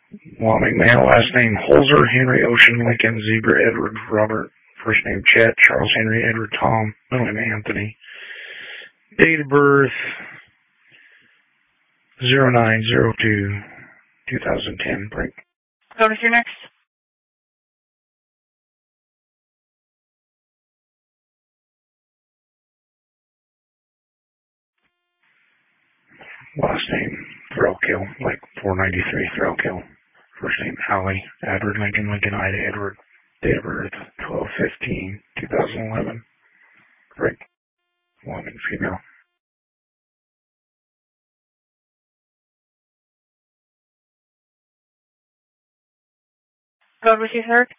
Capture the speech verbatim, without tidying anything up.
Wyoming male, last name Holzer, Henry, Ocean, Lincoln, Zebra, Edward, Robert, first name Chet, Charles Henry, Edward, Tom, middle name Anthony. Date of birth zero nine zero two two thousand ten. Break. Go to your next. Last name Threlkill, like four ninety-three Threlkill. First name Allie, Edward, Lincoln, Lincoln, Ida, Edward. Date of birth twelve fifteen two thousand eleven. Break. Woman, female. Go with your third.